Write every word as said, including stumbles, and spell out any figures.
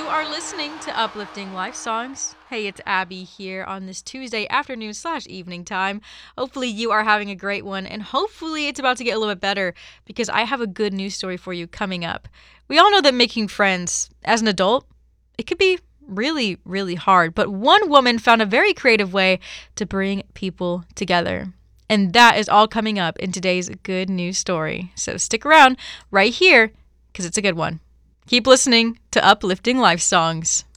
are listening to Uplifting Life Songs. Hey, it's Abby here on this Tuesday afternoon slash evening time. Hopefully you are having a great one, and hopefully it's about to get a little bit better because I have a good news story for you coming up. We all know that making friends as an adult, it could be really, really hard, but one woman found a very creative way to bring people together. And that is all coming up in today's good news story. So stick around right here because it's a good one. Keep listening to Uplifting Life Songs.